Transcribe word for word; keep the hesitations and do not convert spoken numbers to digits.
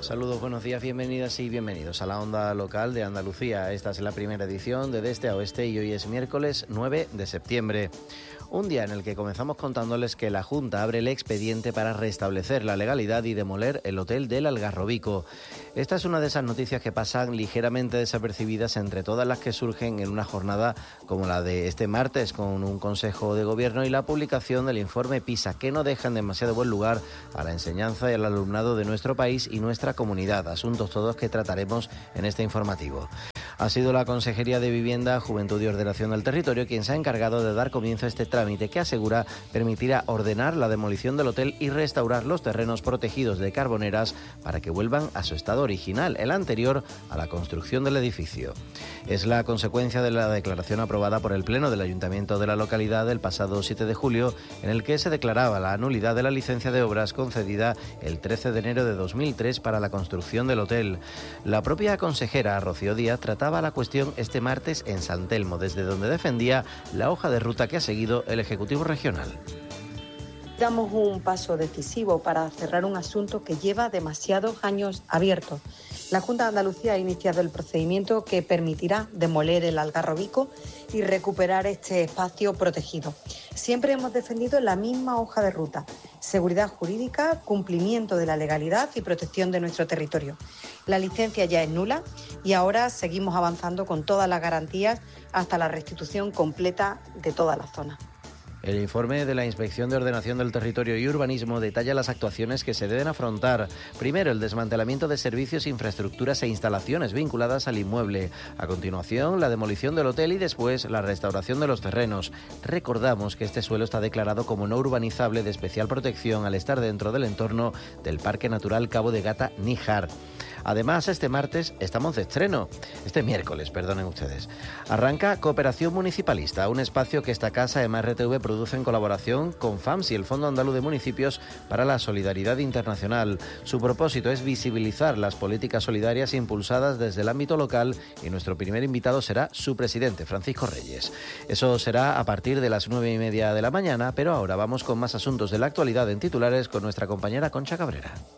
Saludos, buenos días, bienvenidas y bienvenidos a la onda local de Andalucía. Esta es la primera edición de De Este a Oeste y hoy es miércoles nueve de septiembre. Un día en el que comenzamos contándoles que la Junta abre el expediente para restablecer la legalidad y demoler el hotel del Algarrobico. Esta es una de esas noticias que pasan ligeramente desapercibidas entre todas las que surgen en una jornada como la de este martes, con un Consejo de Gobierno y la publicación del informe PISA, que no dejan demasiado buen lugar a la enseñanza y al alumnado de nuestro país y nuestra comunidad, asuntos todos que trataremos en este informativo. Ha sido la Consejería de Vivienda, Juventud y Ordenación del Territorio quien se ha encargado de dar comienzo a este trámite que asegura permitirá ordenar la demolición del hotel y restaurar los terrenos protegidos de Carboneras para que vuelvan a su estado original, el anterior a la construcción del edificio. Es la consecuencia de la declaración aprobada por el Pleno del Ayuntamiento de la localidad el pasado siete de julio, en el que se declaraba la nulidad de la licencia de obras concedida el trece de enero de dos mil tres para la construcción del hotel. La propia consejera, Rocío Díaz, trataba la cuestión este martes en San Telmo, desde donde defendía la hoja de ruta que ha seguido el Ejecutivo Regional. Damos un paso decisivo para cerrar un asunto que lleva demasiados años abierto. La Junta de Andalucía ha iniciado el procedimiento que permitirá demoler el Algarrobico y recuperar este espacio protegido. Siempre hemos defendido la misma hoja de ruta: seguridad jurídica, cumplimiento de la legalidad y protección de nuestro territorio. La licencia ya es nula y ahora seguimos avanzando con todas las garantías hasta la restitución completa de toda la zona. El informe de la Inspección de Ordenación del Territorio y Urbanismo detalla las actuaciones que se deben afrontar. Primero, el desmantelamiento de servicios, infraestructuras e instalaciones vinculadas al inmueble. A continuación, la demolición del hotel y después la restauración de los terrenos. Recordamos que este suelo está declarado como no urbanizable de especial protección al estar dentro del entorno del Parque Natural Cabo de Gata-Níjar. Además, este martes estamos de estreno, este miércoles, perdonen ustedes. Arranca Cooperación Municipalista, un espacio que esta casa M R T V produce en colaboración con FAMS y el Fondo Andaluz de Municipios para la Solidaridad Internacional. Su propósito es visibilizar las políticas solidarias impulsadas desde el ámbito local y nuestro primer invitado será su presidente, Francisco Reyes. Eso será a partir de las nueve y media de la mañana, pero ahora vamos con más asuntos de la actualidad en titulares con nuestra compañera Concha Cabrera.